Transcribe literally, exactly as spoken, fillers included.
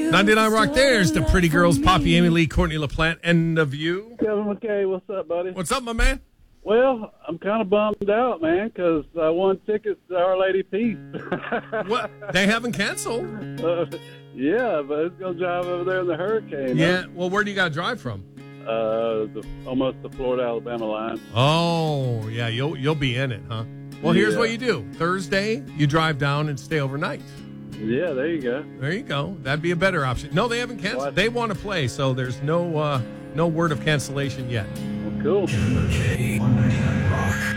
ninety-nine Rock, there's the pretty girls, Poppy, Amy Lee, Courtney LaPlante, and The View. Kevin McKay, what's up, buddy? What's up, my man? Well, I'm kind of bummed out, man, because I won tickets to Our Lady Peace. What? They haven't canceled. uh, yeah, but it's going to drive over there in the hurricane. Yeah, well, where do you got to drive from? Uh, the, almost the Florida-Alabama line. Oh, yeah, you'll you'll be in it, huh? Well, here's Yeah. what you do. Thursday, you drive down and stay overnight. Yeah, there you go. There you go. That'd be a better option. No, they haven't canceled. What? They want to play, so there's no uh, no word of cancellation yet. Well, cool. Kevin McKay, one ninety-nine Rock.